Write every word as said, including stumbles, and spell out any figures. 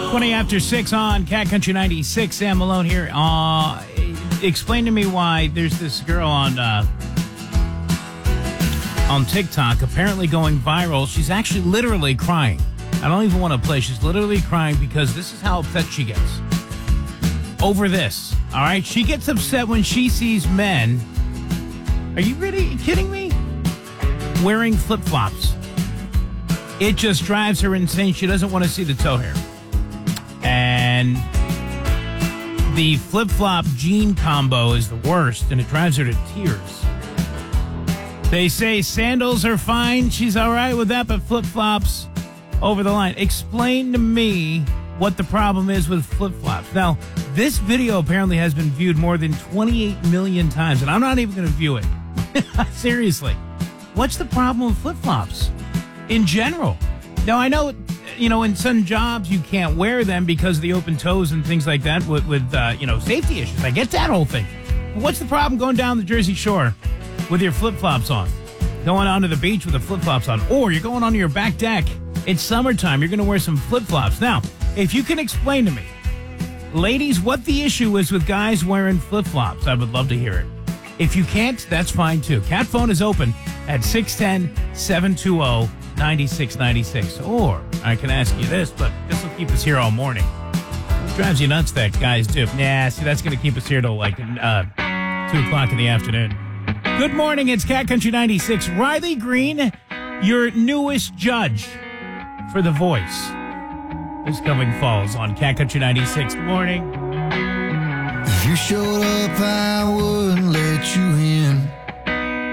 twenty after six on Cat Country ninety-six. Sam Malone here. Uh, explain to me why there's this girl on uh, on TikTok apparently going viral. She's actually literally crying. I don't even want to play. She's literally crying because this is how upset she gets over this. All right? She gets upset when she sees men. Are you really kidding me? Wearing flip-flops. It just drives her insane. She doesn't want to see the toe hair. And the flip-flop jean combo is the worst, and it drives her to tears. They say sandals are fine. She's all right with that, but flip-flops over the line. Explain to me what the problem is with flip-flops. Now, this video apparently has been viewed more than twenty-eight million times, and I'm not even going to view it. Seriously. What's the problem with flip-flops in general? Now, I know, you know, in some jobs you can't wear them because of the open toes and things like that with, with uh, you know, safety issues. I get that whole thing. But what's the problem going down the Jersey Shore with your flip-flops on? Going onto the beach with the flip-flops on. Or you're going onto your back deck. It's summertime. You're going to wear some flip-flops. Now, if you can explain to me, ladies, what the issue is with guys wearing flip-flops, I would love to hear it. If you can't, that's fine too. Cat phone is open at six one zero, seven two zero, nine six nine six. Or I can ask you this, but this will keep us here all morning. It drives you nuts, that guys do. Nah, see, that's going to keep us here till like uh, two o'clock in the afternoon. Good morning, it's Cat Country ninety-six. Riley Green, your newest judge for The Voice. This coming falls on Cat Country ninety-six. Good morning. If you showed up, I wouldn't let you in.